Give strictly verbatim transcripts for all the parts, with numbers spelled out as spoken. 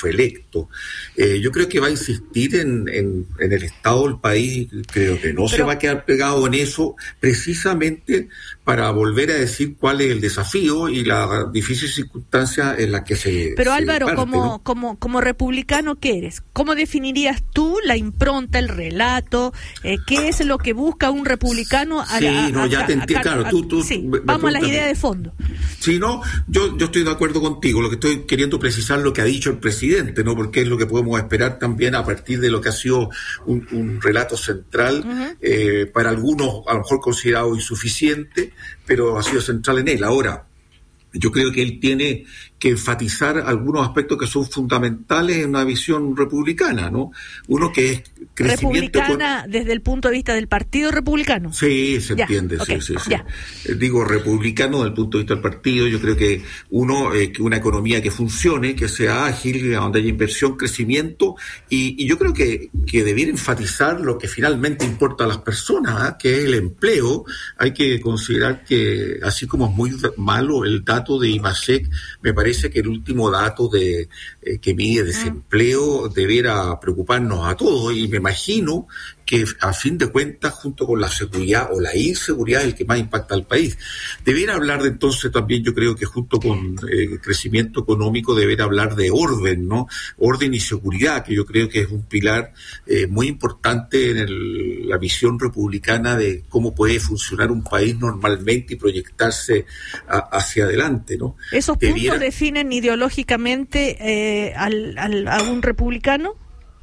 fue electo. Eh, yo creo que va a insistir en, en, en el estado del país, creo que no Pero, se va a quedar pegado en eso, precisamente para volver a decir cuál es el desafío y la difícil circunstancia en la que se Pero se Álvaro, parte, como, ¿no? como, como republicano que eres, ¿cómo definirías tú la impronta, el relato? Eh, ¿Qué es lo que busca un republicano? A, sí, a, no, a, ya te entiendo, claro, tú, tú sí, me, vamos me a las ideas de fondo. Sí, no, yo, yo estoy de acuerdo contigo, lo que estoy queriendo precisar lo que ha dicho el presidente, ¿no? Porque es lo que podemos esperar también a partir de lo que ha sido un, un relato central, uh-huh. eh, para algunos a lo mejor considerado insuficiente, pero ha sido central en él. Ahora, yo creo que él tiene que enfatizar algunos aspectos que son fundamentales en una visión republicana, ¿no? Uno que es crecimiento... ¿Republicana con... desde el punto de vista del Partido Republicano? Sí, se ya, entiende, okay, sí, sí, sí. Digo republicano desde el punto de vista del partido. Yo creo que uno, eh, que una economía que funcione, que sea ágil, donde haya inversión, crecimiento, y, y yo creo que, que debiera enfatizar lo que finalmente importa a las personas, ¿eh? Que es el empleo. Hay que considerar que, así como es muy malo el dato de IMASEC, me parece que el último dato de eh, que mide desempleo debiera preocuparnos a todos, y me imagino que a fin de cuentas, junto con la seguridad o la inseguridad, es el que más impacta al país. Debiera hablar de entonces también, yo creo que junto con el eh, crecimiento económico, debiera hablar de orden, ¿no? Orden y seguridad, que yo creo que es un pilar eh, muy importante en el, la visión republicana de cómo puede funcionar un país normalmente y proyectarse a, hacia adelante, ¿no? ¿Esos debiera... puntos definen ideológicamente eh, al, al, a un republicano?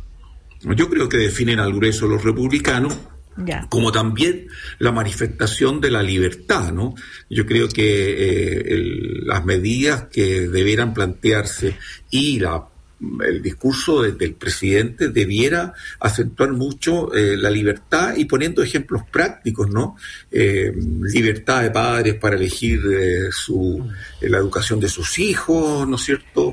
Yo creo que definen al grueso los republicanos, ya. Como también la manifestación de la libertad, ¿no? Yo creo que eh, el, las medidas que debieran plantearse y la, el discurso de, del presidente debiera acentuar mucho eh, la libertad, y poniendo ejemplos prácticos, ¿no? Eh, libertad de padres para elegir eh, su eh, la educación de sus hijos, ¿no es cierto?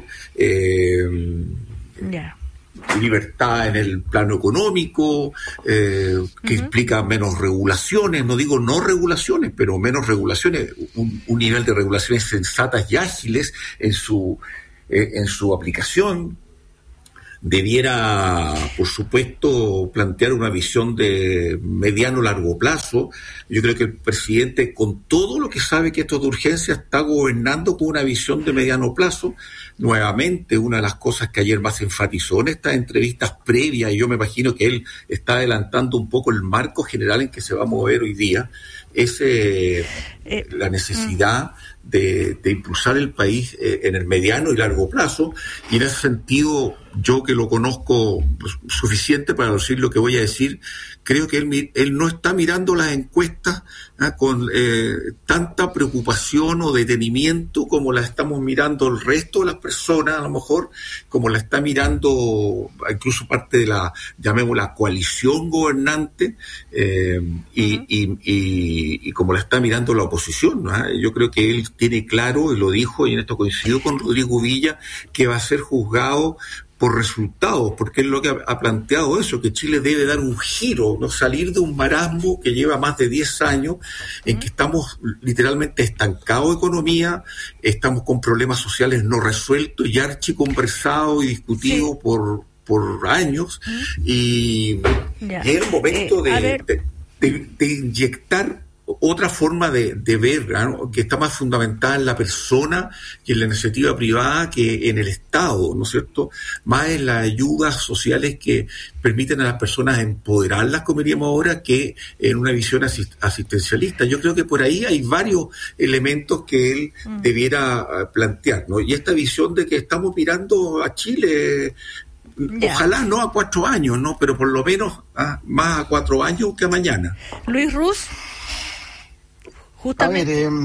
Eh, ya. Libertad en el plano económico, eh, que uh-huh. implica menos regulaciones, no digo no regulaciones, pero menos regulaciones, un, un nivel de regulaciones sensatas y ágiles en su, eh, en su aplicación. Debiera, por supuesto, plantear una visión de mediano largo plazo. Yo creo que el presidente, con todo lo que sabe que esto es de urgencia, está gobernando con una visión de mediano plazo. Nuevamente, una de las cosas que ayer más enfatizó en estas entrevistas previas, y yo me imagino que él está adelantando un poco el marco general en que se va a mover hoy día, es eh, eh, la necesidad de, de impulsar el país eh, en el mediano y largo plazo, y en ese sentido, yo que lo conozco suficiente para decir lo que voy a decir, creo que él, él no está mirando las encuestas ¿eh? con eh, tanta preocupación o detenimiento como la estamos mirando el resto de las personas, a lo mejor, como la está mirando incluso parte de la, llamémosla, coalición gobernante, eh, y, uh-huh. y, y, y como la está mirando la oposición, ¿no? Yo creo que él tiene claro, y lo dijo, y en esto coincido con Rodrigo Villa, que va a ser juzgado por resultados, porque es lo que ha, ha planteado eso, que Chile debe dar un giro, no salir de un marasmo que lleva más de diez años, en que estamos literalmente estancados de economía, estamos con problemas sociales no resueltos y archiconversados y discutidos sí. por, por años, ¿Mm? y ya. es el momento eh, de, de, de, de inyectar otra forma de, de ver, ¿no? Que está más fundamentada en la persona que en la iniciativa privada, que en el Estado, ¿no es cierto? Más en las ayudas sociales que permiten a las personas empoderarlas, como diríamos ahora, que en una visión asist- asistencialista. Yo creo que por ahí hay varios elementos que él mm. debiera plantear, ¿no? Y esta visión de que estamos mirando a Chile, yeah. ojalá no a cuatro años, ¿no? Pero por lo menos ¿ah? más a cuatro años que a mañana. Luis Ruz. Justamente. A ver,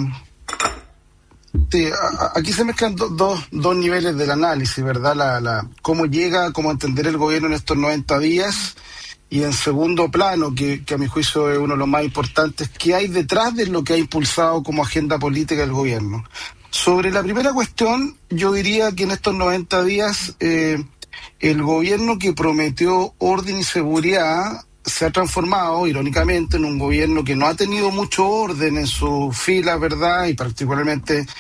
eh, sí, a, aquí se mezclan do, dos, dos niveles del análisis, ¿verdad? La, la, cómo llega, cómo entender el gobierno en estos noventa días, y en segundo plano, que, que a mi juicio es uno de los más importantes, ¿qué hay detrás de lo que ha impulsado como agenda política el gobierno? Sobre la primera cuestión, yo diría que en estos noventa días eh, el gobierno que prometió orden y seguridad se ha transformado, irónicamente, en un gobierno que no ha tenido mucho orden en sus filas, ¿verdad? Y particularmente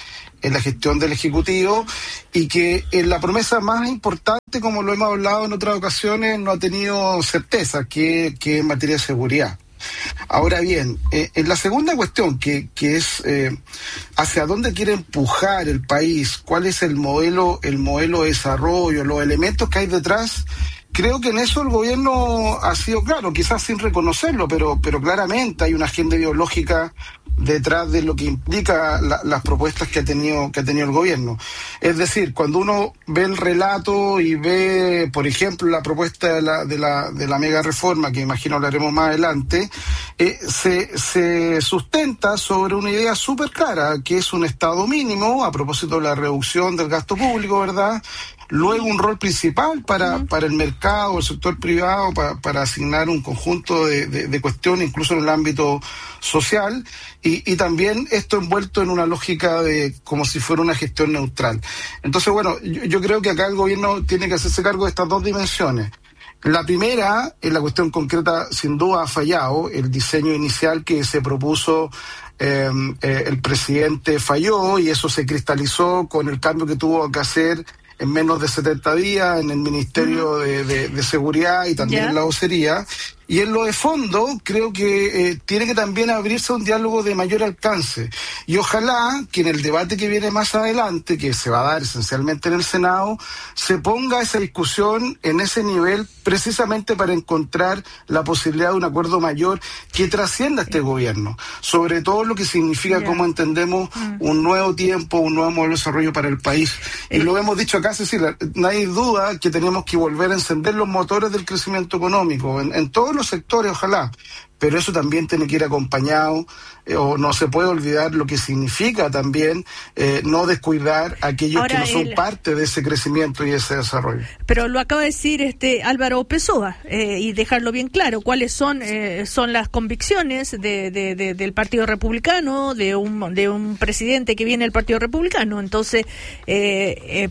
en la gestión del Ejecutivo y que en la promesa más importante, como lo hemos hablado en otras ocasiones, no ha tenido certeza, que, que en materia de seguridad. Ahora bien, eh, en la segunda cuestión, que, que es eh, hacia dónde quiere empujar el país, cuál es el modelo, el modelo de desarrollo, los elementos que hay detrás, creo que en eso el gobierno ha sido claro, quizás sin reconocerlo, pero, pero claramente hay una agenda ideológica detrás de lo que implica la, las propuestas que ha tenido que ha tenido el gobierno. Es decir, cuando uno ve el relato y ve, por ejemplo, la propuesta de la de la, de la mega reforma, que imagino hablaremos más adelante, eh, se, se sustenta sobre una idea súper clara, que es un Estado mínimo, a propósito de la reducción del gasto público, ¿verdad? Luego un rol principal para, uh-huh. para el mercado, el sector privado, para, para asignar un conjunto de, de, de cuestiones, incluso en el ámbito social, y, y también esto envuelto en una lógica de como si fuera una gestión neutral. Entonces, bueno, yo, yo creo que acá el gobierno tiene que hacerse cargo de estas dos dimensiones. La primera, en la cuestión concreta, sin duda ha fallado. El diseño inicial que se propuso eh, eh, el presidente falló, y eso se cristalizó con el cambio que tuvo que hacer en menos de setenta días en el Ministerio de, de, de Seguridad y también yeah. en la vocería. Y en lo de fondo, creo que eh, tiene que también abrirse un diálogo de mayor alcance. Y ojalá que en el debate que viene más adelante, que se va a dar esencialmente en el Senado, se ponga esa discusión en ese nivel precisamente para encontrar la posibilidad de un acuerdo mayor que trascienda este gobierno. Sobre todo lo que significa yeah. cómo entendemos mm. un nuevo tiempo, un nuevo modelo de desarrollo para el país. Y eh. lo hemos dicho acá, Cecilia, no hay duda que tenemos que volver a encender los motores del crecimiento económico en, en todos los sectores, ojalá, pero eso también tiene que ir acompañado, eh, o no se puede olvidar lo que significa también eh, no descuidar a aquellos Ahora, que no son el... parte de ese crecimiento y ese desarrollo. Pero lo acaba de decir este Álvaro Pessoa, eh, y dejarlo bien claro, cuáles son eh, son las convicciones de, de, de, del Partido Republicano, de un de un presidente que viene del Partido Republicano. Entonces, eh, eh,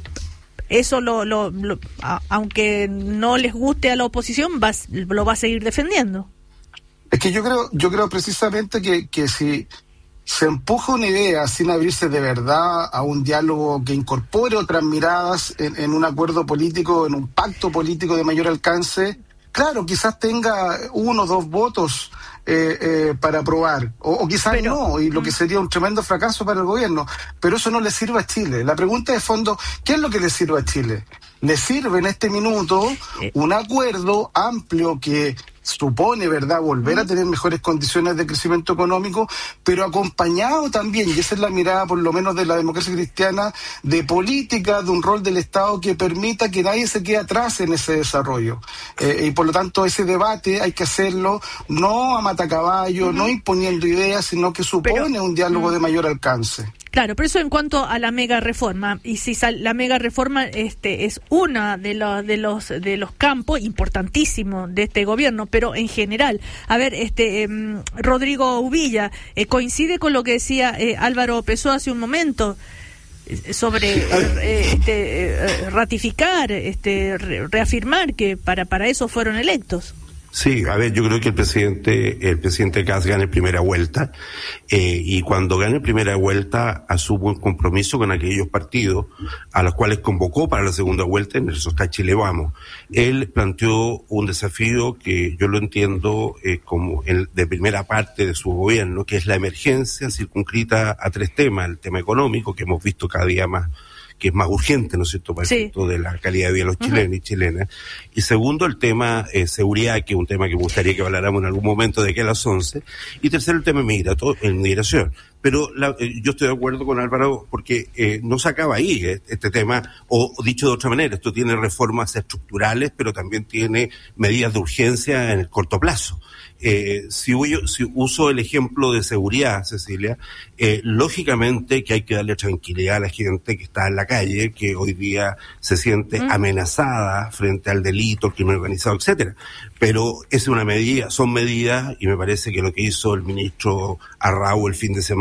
eso lo, lo, lo a, aunque no les guste a la oposición, va, lo va a seguir defendiendo. Es que yo creo, yo creo precisamente que, que si se empuja una idea sin abrirse de verdad a un diálogo que incorpore otras miradas en, en un acuerdo político, en un pacto político de mayor alcance, claro, quizás tenga uno o dos votos eh, eh, para aprobar, o, o quizás pero, no, y lo que sería un tremendo fracaso para el gobierno, pero eso no le sirve a Chile. La pregunta de fondo, ¿qué es lo que le sirve a Chile? Le sirve en este minuto un acuerdo amplio que supone, ¿verdad?, volver a tener mejores condiciones de crecimiento económico, pero acompañado también, y esa es la mirada por lo menos de la democracia cristiana, de política, de un rol del Estado que permita que nadie se quede atrás en ese desarrollo. Eh, y por lo tanto ese debate hay que hacerlo no a matacaballo, uh-huh. no imponiendo ideas, sino que supone pero, un diálogo uh-huh. de mayor alcance. Claro, pero eso en cuanto a la mega reforma, y si sal, la mega reforma este es una de los de los de los campos importantísimos de este gobierno, pero en general, a ver, este eh, Rodrigo Uvilla, eh, coincide con lo que decía eh, Álvaro Pessoa hace un momento eh, sobre eh, este eh, ratificar, este re, reafirmar que para para eso fueron electos. Sí, a ver, yo creo que el presidente, el presidente Kast gana en primera vuelta, eh, y cuando gana en primera vuelta asume un compromiso con aquellos partidos a los cuales convocó para la segunda vuelta, en eso está Chile Vamos. Él planteó un desafío que yo lo entiendo eh, como el de primera parte de su gobierno, que es la emergencia circunscrita a tres temas: el tema económico, que hemos visto cada día más, que es más urgente, ¿no es cierto?, para el efecto de la calidad de vida de los chilenos uh-huh. y chilenas. Y segundo, el tema eh, seguridad, que es un tema que me gustaría que habláramos en algún momento de aquí a las once. Y tercero, el tema migrato, en migración. Pero la, eh, yo estoy de acuerdo con Álvaro porque eh, no se acaba ahí eh, este tema, o, o dicho de otra manera, esto tiene reformas estructurales, pero también tiene medidas de urgencia en el corto plazo. Eh, si, huyo, si uso el ejemplo de seguridad, Cecilia, eh, lógicamente que hay que darle tranquilidad a la gente que está en la calle, que hoy día se siente mm. amenazada frente al delito, el crimen organizado, etcétera. Pero es una medida, son medidas, y me parece que lo que hizo el ministro Arrau el fin de semana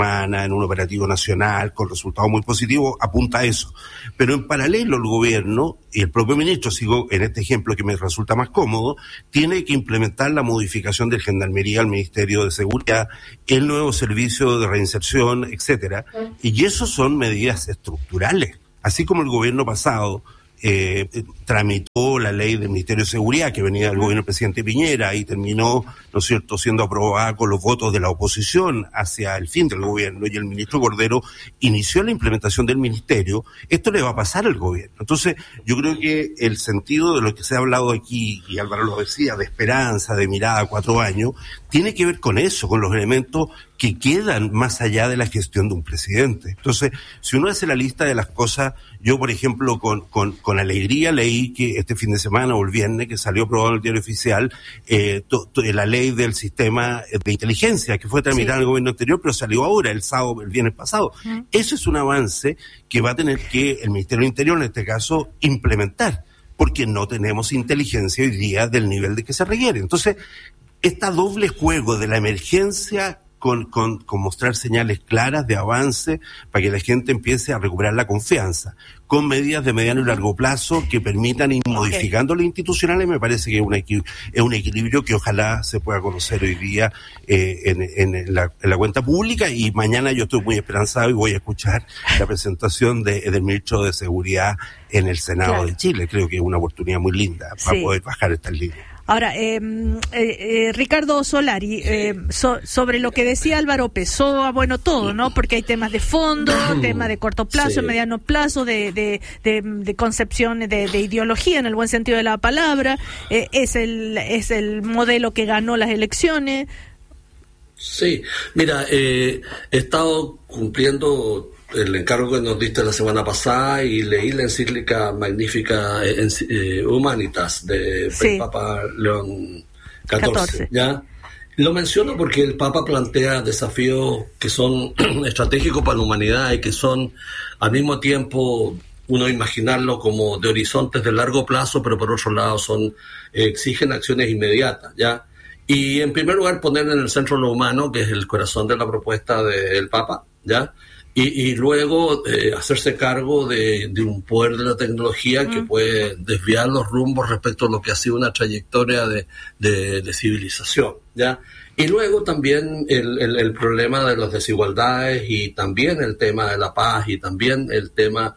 semana en un operativo nacional con resultados muy positivos, apunta a eso. Pero en paralelo el gobierno y el propio ministro, sigo en este ejemplo que me resulta más cómodo, tiene que implementar la modificación de Gendarmería al Ministerio de Seguridad, el nuevo servicio de reinserción, etcétera. Y eso son medidas estructurales. Así como el gobierno pasado Eh, tramitó la ley del Ministerio de Seguridad que venía del gobierno del presidente Piñera y terminó, ¿no es cierto?, siendo aprobada con los votos de la oposición hacia el fin del gobierno, y el ministro Cordero inició la implementación del ministerio. Esto le va a pasar al gobierno. Entonces, yo creo que el sentido de lo que se ha hablado aquí, y Álvaro lo decía, de esperanza, de mirada a cuatro años, tiene que ver con eso, con los elementos que quedan más allá de la gestión de un presidente. Entonces, si uno hace la lista de las cosas, yo, por ejemplo, con, con, con alegría leí que este fin de semana o el viernes, que salió aprobado en el diario oficial, eh, to, to, la ley del sistema de inteligencia, que fue tramitada en el gobierno anterior, pero salió ahora, el sábado, el viernes pasado. Uh-huh. Eso es un avance que va a tener que el Ministerio del Interior, en este caso, implementar, porque no tenemos inteligencia hoy día del nivel de que se requiere. Entonces, este doble juego de la emergencia Con, con, con mostrar señales claras de avance para que la gente empiece a recuperar la confianza, con medidas de mediano y largo plazo que permitan ir modificando okay. las institucionales, me parece que es un, equi- es un equilibrio que ojalá se pueda conocer hoy día eh, en, en, la, en la cuenta pública, y mañana yo estoy muy esperanzado y voy a escuchar la presentación de, del ministro de Seguridad en el Senado claro. de Chile. Creo que es una oportunidad muy linda para sí. poder bajar estas líneas. Ahora, eh, eh, Ricardo Solari, eh, so, sobre lo que decía Álvaro Pessoa, bueno, todo, ¿no? Porque hay temas de fondo, temas de corto plazo, sí. mediano plazo, de, de, de, de concepción de, de ideología, en el buen sentido de la palabra. Eh, es el es el modelo que ganó las elecciones. Sí, mira, eh, he estado cumpliendo el encargo que nos diste la semana pasada y leí la encíclica magnífica eh, eh, Humanitas de sí. Papa León catorce, ¿ya? Lo menciono porque el Papa plantea desafíos que son estratégicos para la humanidad y que son al mismo tiempo, uno imaginarlo como de horizontes de largo plazo, pero por otro lado son eh, exigen acciones inmediatas, ¿ya? Y en primer lugar poner en el centro lo humano, que es el corazón de la propuesta del Papa, ¿ya? Y, y luego eh, hacerse cargo de, de un poder de la tecnología que puede desviar los rumbos respecto a lo que ha sido una trayectoria de, de, de civilización, ¿ya? Y luego también el, el, el problema de las desigualdades y también el tema de la paz y también el tema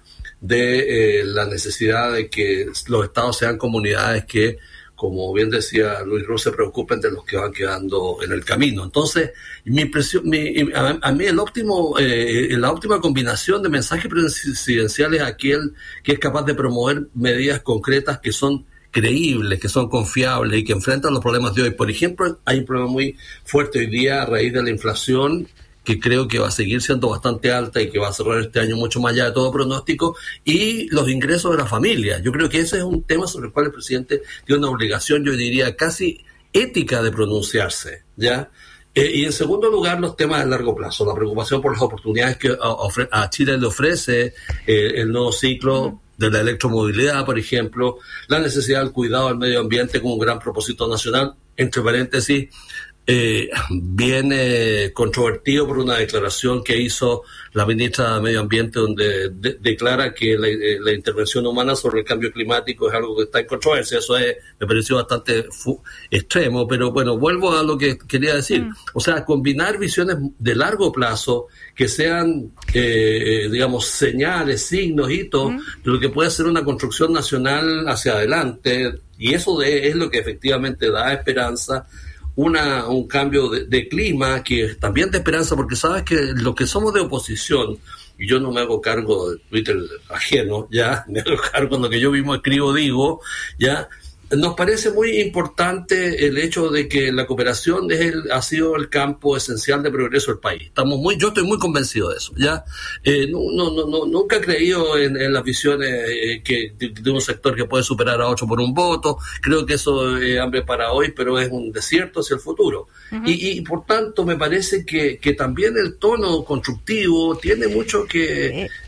de eh, la necesidad de que los estados sean comunidades que, como bien decía Luis Ruz, se preocupen de los que van quedando en el camino. Entonces, mi impresión, mi, a, a mí el óptimo, eh, la óptima combinación de mensajes presidenciales es aquel que es capaz de promover medidas concretas que son creíbles, que son confiables y que enfrentan los problemas de hoy. Por ejemplo, hay un problema muy fuerte hoy día a raíz de la inflación, que creo que va a seguir siendo bastante alta y que va a cerrar este año mucho más allá de todo pronóstico, y los ingresos de la familia. Yo creo que ese es un tema sobre el cual el presidente tiene una obligación, yo diría, casi ética de pronunciarse, ¿ya? Eh, y en segundo lugar, los temas de largo plazo, la preocupación por las oportunidades que a, ofre- a Chile le ofrece eh, el nuevo ciclo de la electromovilidad, por ejemplo, la necesidad del cuidado del medio ambiente como un gran propósito nacional, entre paréntesis, Eh, viene controvertido por una declaración que hizo la ministra de Medio Ambiente, donde de, declara que la, la intervención humana sobre el cambio climático es algo que está en controversia. Eso es, me pareció bastante fu- extremo, pero bueno, vuelvo a lo que quería decir. Mm. O sea, combinar visiones de largo plazo que sean, eh, digamos, señales, signos, hitos, mm. de lo que puede ser una construcción nacional hacia adelante, y eso de, es lo que efectivamente da esperanza. Una, un cambio de, de clima que es también de esperanza, porque sabes que los que somos de oposición, y yo no me hago cargo de Twitter ajeno, ya, me hago cargo de lo que yo mismo escribo, digo, ya, nos parece muy importante el hecho de que la cooperación es el, ha sido el campo esencial de progreso del país. Estamos muy, yo estoy muy convencido de eso, ya. Eh, no, no, no, no, nunca he creído en, en las visiones eh, que de, de un sector que puede superar a otro por un voto. Creo que eso es hambre para hoy, pero es un desierto hacia el futuro. Uh-huh. Y, y por tanto me parece que, que también el tono constructivo tiene mucho que,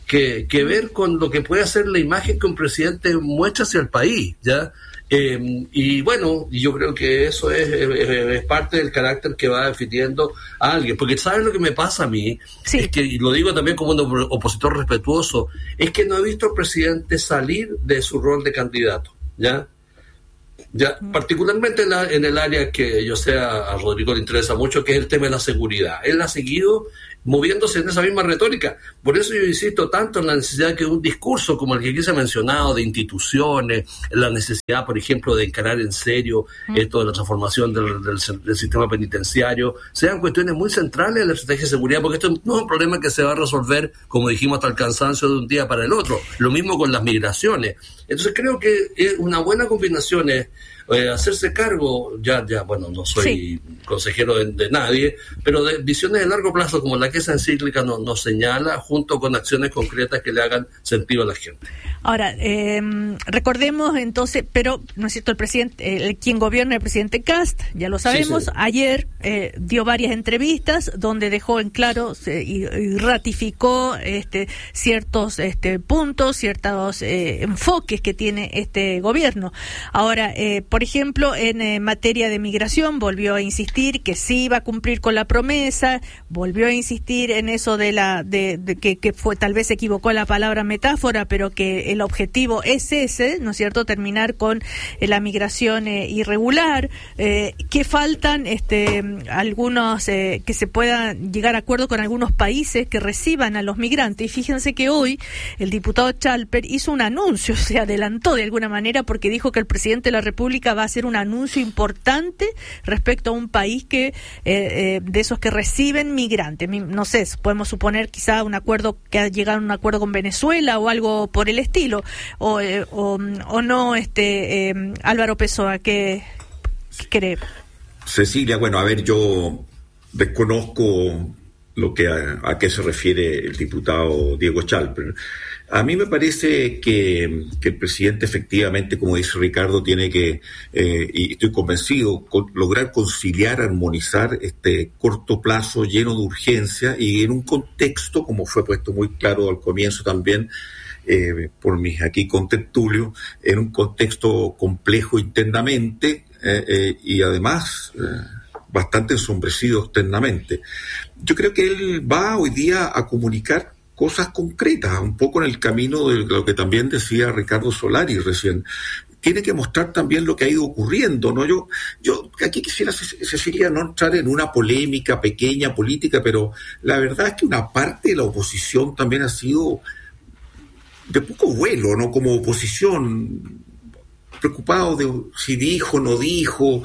que, que ver con lo que puede ser la imagen que un presidente muestra hacia el país, ¿ya? Eh, y bueno, yo creo que eso es, es, es parte del carácter que va definiendo a alguien, porque ¿sabes lo que me pasa a mí? Sí. Es que, y lo digo también como un opositor respetuoso, es que no he visto al presidente salir de su rol de candidato, ¿ya? Ya, particularmente en, la, en el área que yo sé a, a Rodrigo le interesa mucho, que es el tema de la seguridad. Él ha seguido moviéndose en esa misma retórica. Por eso yo insisto tanto en la necesidad de que un discurso como el que aquí se ha mencionado, de instituciones, la necesidad, por ejemplo, de encarar en serio mm. esto de la transformación del, del, del sistema penitenciario, sean cuestiones muy centrales de la estrategia de seguridad, porque esto no es un problema que se va a resolver, como dijimos, hasta el cansancio de un día para el otro. Lo mismo con las migraciones. Entonces creo que es una buena combinación es Eh, hacerse cargo, ya, ya, bueno, no soy sí. consejero de, de nadie, pero de visiones de largo plazo como la que esa encíclica nos, nos señala, junto con acciones concretas que le hagan sentido a la gente. Ahora, eh, recordemos entonces, pero, ¿no es cierto?, el presidente, el, quien gobierna el presidente Kast, ya lo sabemos, sí, sí. ayer eh, dio varias entrevistas donde dejó en claro se, y, y ratificó este, ciertos este, puntos, ciertos eh, enfoques que tiene este gobierno. Ahora, eh, por ejemplo, en eh, materia de migración, volvió a insistir que sí iba a cumplir con la promesa, volvió a insistir en eso de la de, de que, que fue, tal vez se equivocó la palabra metáfora, pero que el objetivo es ese, ¿no es cierto?, terminar con eh, la migración eh, irregular, eh, que faltan este algunos, eh, que se pueda llegar a acuerdo con algunos países que reciban a los migrantes. Y fíjense que hoy el diputado Chalper hizo un anuncio, se adelantó de alguna manera, porque dijo que el presidente de la República va a hacer un anuncio importante respecto a un país que eh, eh, de esos que reciben migrantes. No sé, podemos suponer quizá un acuerdo, que ha llegado a un acuerdo con Venezuela o algo por el estilo, o, eh, o, o no, este eh, Álvaro Pessoa, ¿qué, qué cree? Cecilia, bueno, a ver, yo desconozco lo que a, a qué se refiere el diputado Diego Chalper. A mí me parece que, que el presidente efectivamente, como dice Ricardo, tiene que, eh, y estoy convencido, con, lograr conciliar, armonizar este corto plazo lleno de urgencia y en un contexto, como fue puesto muy claro al comienzo también, eh, por mis aquí contertulios, en un contexto complejo internamente eh, eh, y además eh, bastante ensombrecido externamente. Yo creo que él va hoy día a comunicar cosas concretas, un poco en el camino de lo que también decía Ricardo Solari recién. Tiene que mostrar también lo que ha ido ocurriendo, ¿no? Yo, yo aquí quisiera, Cecilia, no entrar en una polémica pequeña política, pero la verdad es que una parte de la oposición también ha sido de poco vuelo, ¿no? Como oposición, preocupado de si dijo, no dijo,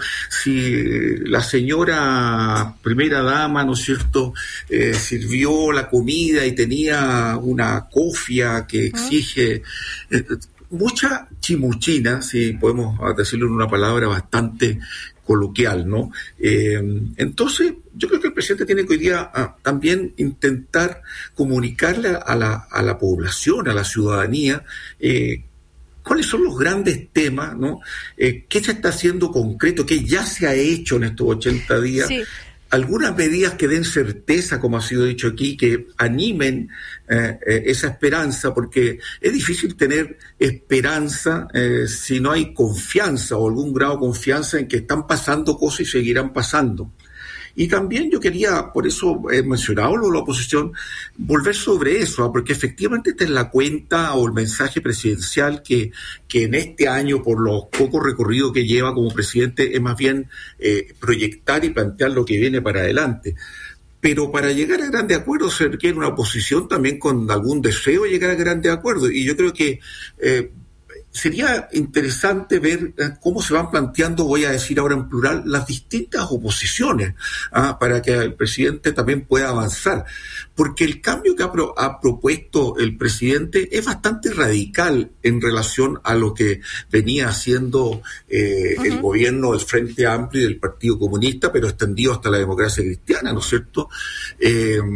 si la señora primera dama, ¿no es cierto?, eh, sirvió la comida y tenía una cofia que exige eh, mucha chimuchina, si podemos decirlo en una palabra bastante coloquial, ¿no? Eh, entonces, yo creo que el presidente tiene que hoy día ah, también intentar comunicarle a la, a la población, a la ciudadanía, eh, ¿cuáles son los grandes temas, ¿no? Eh, ¿Qué se está haciendo concreto? ¿Qué ya se ha hecho en estos ochenta días? Sí. Algunas medidas que den certeza, como ha sido dicho aquí, que animen eh, eh, esa esperanza, porque es difícil tener esperanza eh, si no hay confianza o algún grado de confianza en que están pasando cosas y seguirán pasando. Y también yo quería, por eso he mencionado lo de la oposición, volver sobre eso, porque efectivamente esta es la cuenta o el mensaje presidencial que, que en este año, por los pocos recorridos que lleva como presidente, es más bien eh, proyectar y plantear lo que viene para adelante. Pero para llegar a grandes acuerdos se requiere una oposición también con algún deseo de llegar a grandes acuerdos. Y yo creo que eh, sería interesante ver eh, cómo se van planteando, voy a decir ahora en plural, las distintas oposiciones, ¿ah? para que el presidente también pueda avanzar. Porque el cambio que ha, pro, ha propuesto el presidente es bastante radical en relación a lo que venía haciendo eh, uh-huh. el gobierno del Frente Amplio y del Partido Comunista, pero extendido hasta la democracia cristiana, ¿no es cierto? Eh,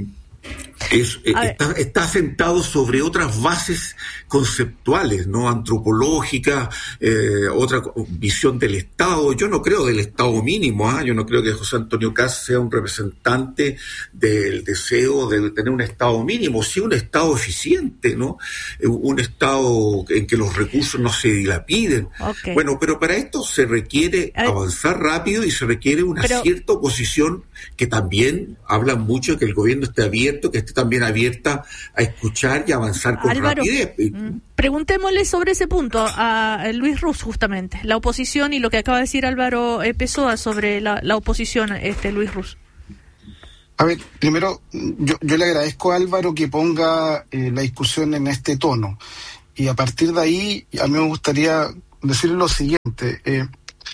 Es, está, está sentado sobre otras bases conceptuales, no antropológicas, eh, otra visión del Estado. Yo no creo del Estado mínimo, ¿eh? Yo no creo que José Antonio Kast sea un representante del deseo de tener un Estado mínimo, sí un Estado eficiente, ¿no? Un Estado en que los recursos no se dilapiden. Okay. Bueno, pero para esto se requiere avanzar rápido y se requiere una pero... cierta oposición que también habla mucho de que el gobierno esté abierto, que esté también abierta a escuchar y avanzar con Álvaro, rapidez. Preguntémosle sobre ese punto a Luis Ruz, justamente, la oposición y lo que acaba de decir Álvaro Pessoa sobre la, la oposición, este Luis Ruz. A ver, primero, yo, yo le agradezco a Álvaro que ponga eh, la discusión en este tono. Y a partir de ahí, a mí me gustaría decirle lo siguiente. Eh,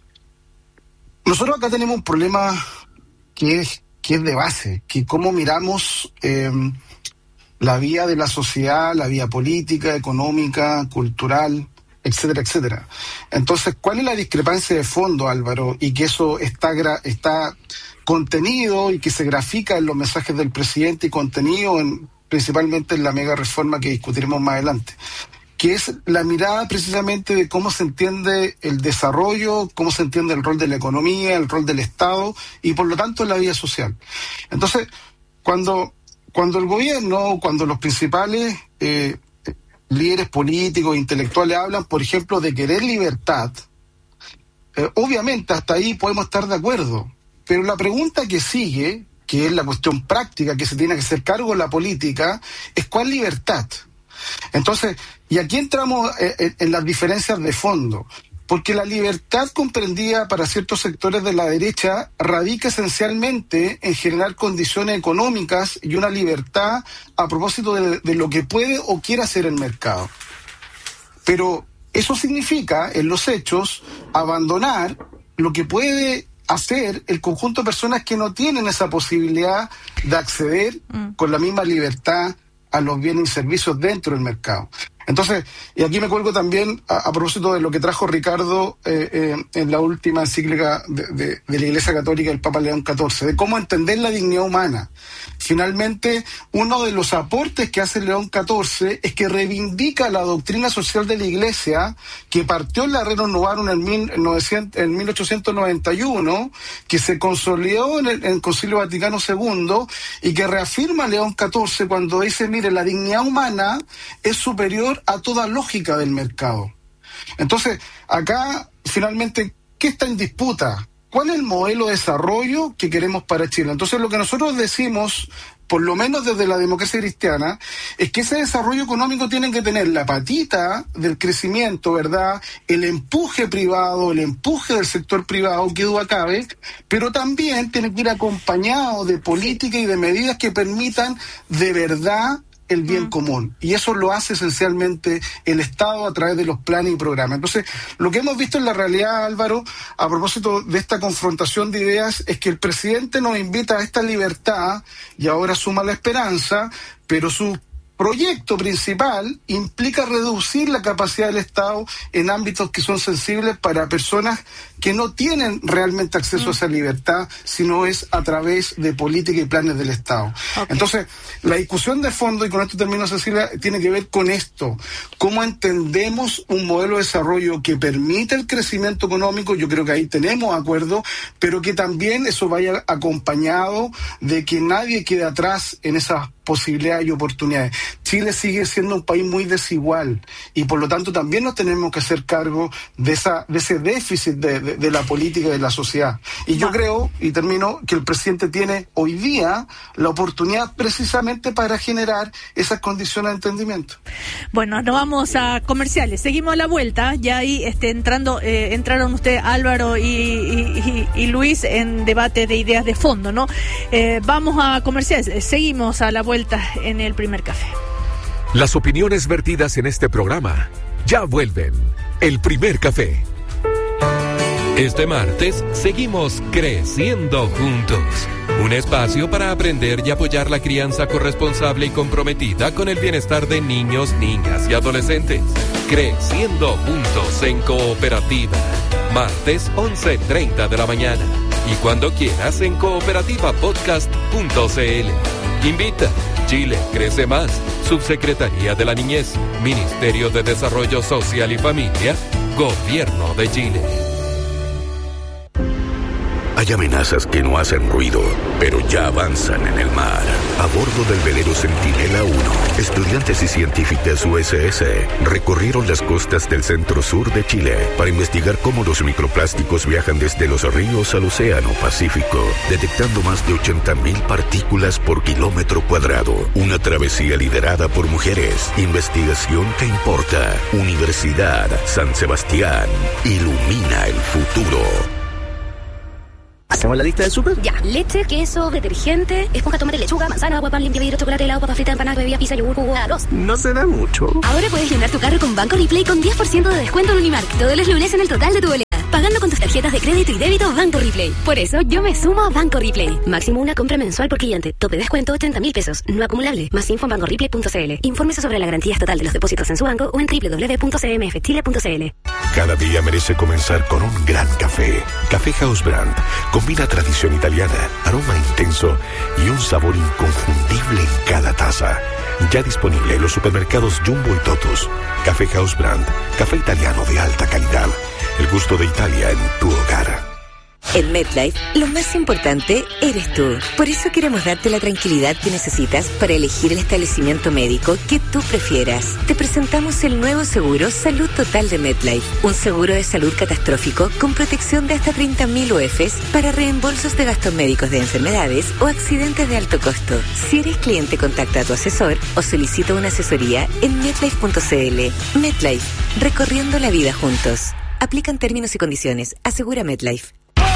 nosotros acá tenemos un problema que es que es de base, que cómo miramos eh, la vía de la sociedad, la vía política, económica, cultural, etcétera, etcétera. Entonces, ¿cuál es la discrepancia de fondo, Álvaro? Y que eso está, gra- está contenido y que se grafica en los mensajes del presidente y contenido en, principalmente en la mega reforma que discutiremos más adelante, que es la mirada precisamente de cómo se entiende el desarrollo, cómo se entiende el rol de la economía, el rol del Estado y por lo tanto la vida social. Entonces, cuando, cuando el gobierno, cuando los principales eh, líderes políticos, intelectuales hablan, por ejemplo, de querer libertad, eh, obviamente hasta ahí podemos estar de acuerdo, pero la pregunta que sigue, que es la cuestión práctica que se tiene que hacer cargo de la política, es ¿cuál libertad? Entonces, y aquí entramos en, en las diferencias de fondo, porque la libertad comprendida para ciertos sectores de la derecha radica esencialmente en generar condiciones económicas y una libertad a propósito de, de lo que puede o quiere hacer el mercado. Pero eso significa, en los hechos, abandonar lo que puede hacer el conjunto de personas que no tienen esa posibilidad de acceder mm. con la misma libertad a los bienes y servicios dentro del mercado. Entonces, y aquí me cuelgo también a, a propósito de lo que trajo Ricardo eh, eh, en la última encíclica de, de, de la Iglesia Católica del Papa León catorce, de cómo entender la dignidad humana. Finalmente, uno de los aportes que hace León catorce es que reivindica la doctrina social de la Iglesia que partió en la Rerum Novarum en, mil ochocientos noventa y uno, que se consolidó en el, en el Concilio Vaticano segundo y que reafirma León catorce cuando dice, mire, la dignidad humana es superior a toda lógica del mercado. Entonces, acá, finalmente, ¿qué está en disputa? ¿Cuál es el modelo de desarrollo que queremos para Chile? Entonces, lo que nosotros decimos, por lo menos desde la democracia cristiana, es que ese desarrollo económico tiene que tener la patita del crecimiento, ¿verdad? El empuje privado, el empuje del sector privado, que duda cabe, pero también tiene que ir acompañado de política y de medidas que permitan de verdad el bien mm. común, y eso lo hace esencialmente el Estado a través de los planes y programas. Entonces, lo que hemos visto en la realidad, Álvaro, a propósito de esta confrontación de ideas, es que el presidente nos invita a esta libertad y ahora suma la esperanza, pero su proyecto principal implica reducir la capacidad del Estado en ámbitos que son sensibles para personas que no tienen realmente acceso mm. a esa libertad, sino es a través de política y planes del Estado. Okay. Entonces, la discusión de fondo, y con esto termino, Cecilia, tiene que ver con esto. ¿Cómo entendemos un modelo de desarrollo que permite el crecimiento económico? Yo creo que ahí tenemos acuerdo, pero que también eso vaya acompañado de que nadie quede atrás en esas posibilidades y oportunidades. Chile sigue siendo un país muy desigual y por lo tanto también nos tenemos que hacer cargo de esa de ese déficit de, de, de la política y de la sociedad. Y yo creo, y termino, que el presidente tiene hoy día la oportunidad precisamente para generar esas condiciones de entendimiento. Bueno, nos vamos a comerciales. Seguimos a la vuelta. Ya ahí este, entrando eh, entraron usted, Álvaro y, y, y, y Luis, en debate de ideas de fondo, ¿no? Eh, vamos a comerciales. Seguimos a la vuelta en el primer café. Las opiniones vertidas en este programa ya vuelven. El primer café. Este martes seguimos creciendo juntos. Un espacio para aprender y apoyar la crianza corresponsable y comprometida con el bienestar de niños, niñas y adolescentes. Creciendo juntos en Cooperativa. Martes once treinta de la mañana. Y cuando quieras en cooperativa podcast punto c l. Invita Chile crece más. Subsecretaría de la Niñez, Ministerio de Desarrollo Social y Familia, Gobierno de Chile. Hay amenazas que no hacen ruido, pero ya avanzan en el mar. A bordo del velero Centinela uno, estudiantes y científicas U S S recorrieron las costas del centro-sur de Chile para investigar cómo los microplásticos viajan desde los ríos al Océano Pacífico, detectando más de ochenta mil partículas por kilómetro cuadrado. Una travesía liderada por mujeres. Investigación que importa. Universidad San Sebastián. Ilumina el futuro. ¿Hacemos la lista del súper? Ya, leche, queso, detergente, esponja, tomate, lechuga, manzana, agua, pan, limpia, vidrio, chocolate, helado, papa frita, empanada, bebida, pizza, yogur, jugo, arroz. No se da mucho. Ahora puedes llenar tu carro con Banco Replay con diez por ciento de descuento en Unimark todos los lunes en el total de tu boleta, pagando con tus tarjetas de crédito y débito Banco Replay. Por eso yo me sumo a Banco Replay. Máximo una compra mensual por cliente. Tope de descuento ochenta mil pesos. No acumulable. Más info en banco replay punto c l. Infórmese sobre la garantía estatal de los depósitos en su banco o en doble u doble u doble u punto c m f chile punto c l. Cada día merece comenzar con un gran café. Café House Brand combina tradición italiana, aroma intenso y un sabor inconfundible en cada taza. Ya disponible en los supermercados Jumbo y Totus. Café House Brand, café italiano de alta calidad. El gusto de Italia en tu hogar. En MetLife, lo más importante eres tú. Por eso queremos darte la tranquilidad que necesitas para elegir el establecimiento médico que tú prefieras. Te presentamos el nuevo seguro Salud Total de MetLife. Un seguro de salud catastrófico con protección de hasta treinta mil U E Fs para reembolsos de gastos médicos de enfermedades o accidentes de alto costo. Si eres cliente, contacta a tu asesor o solicita una asesoría en metlife punto c l. MetLife, recorriendo la vida juntos. Aplican términos y condiciones. Asegura MetLife.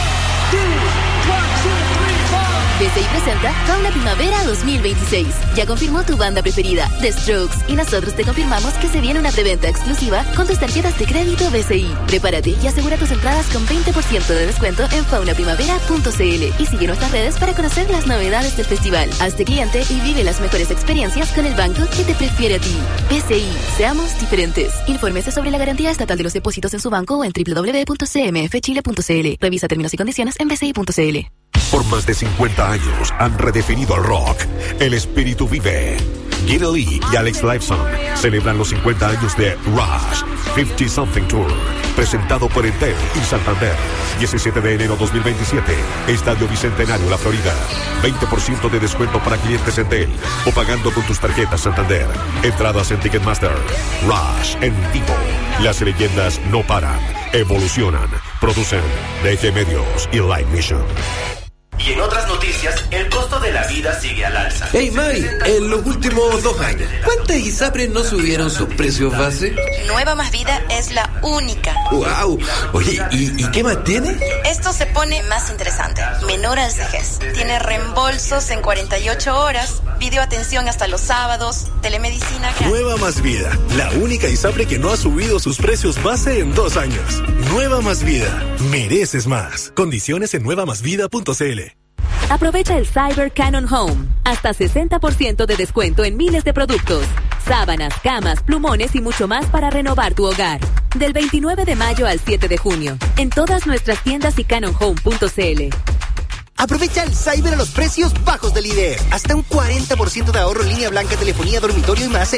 B C I presenta Fauna Primavera dos mil veintiséis. Ya confirmó tu banda preferida, The Strokes, y nosotros te confirmamos que se viene una preventa exclusiva con tus tarjetas de crédito B C I. Prepárate y asegura tus entradas con veinte por ciento de descuento en fauna primavera punto c l y sigue nuestras redes para conocer las novedades del festival. Hazte cliente y vive las mejores experiencias con el banco que te prefiere a ti. B C I, seamos diferentes. Infórmese sobre la garantía estatal de los depósitos en su banco o en doble u doble u doble u punto c m f chile punto c l. Revisa términos y condiciones en b c i punto c l. Por más de cincuenta años han redefinido el rock. El espíritu vive. Geddy Lee y Alex Lifeson celebran los cincuenta años de Rush cincuenta Something Tour, presentado por Entel y Santander. diecisiete de enero dos mil veintisiete, Estadio Bicentenario, La Florida. veinte por ciento de descuento para clientes Entel o pagando con tus tarjetas Santander. Entradas en Ticketmaster. Rush en vivo. Las leyendas no paran, evolucionan. Producen D G Medios y Live Mission. Y en otras noticias, el costo de la vida sigue al alza. Hey Mari, en los últimos dos años, ¿cuántas ISAPRES no subieron sus precios base? Nueva Más Vida es la única. ¡Wow! Oye, ¿y, ¿y qué más tiene? Esto se pone más interesante. Menor al vejez. Tiene reembolsos en cuarenta y ocho horas, videoatención hasta los sábados, telemedicina. Nueva Más Vida, la única ISAPRE que no ha subido sus precios base en dos años. Nueva Más Vida, mereces más. Condiciones en nueva más vida punto c l. Aprovecha el Cyber Canon Home. Hasta sesenta por ciento de descuento en miles de productos. Sábanas, camas, plumones y mucho más para renovar tu hogar. Del veintinueve de mayo al siete de junio. En todas nuestras tiendas y canon home punto c l. Aprovecha el Cyber a los precios bajos de Líder. Hasta un cuarenta por ciento de ahorro en línea blanca, telefonía, dormitorio y más.